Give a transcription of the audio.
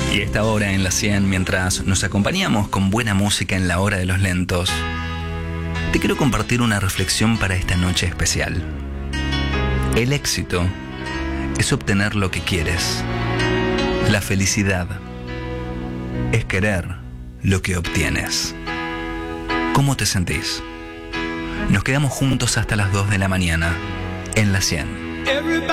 Y a esta hora en la 100, mientras nos acompañamos con buena música en la hora de los lentos, te quiero compartir una reflexión para esta noche especial. El éxito es obtener lo que quieres. La felicidad es querer lo que obtienes. ¿Cómo te sentís? Nos quedamos juntos hasta las 2 de la mañana en la 100.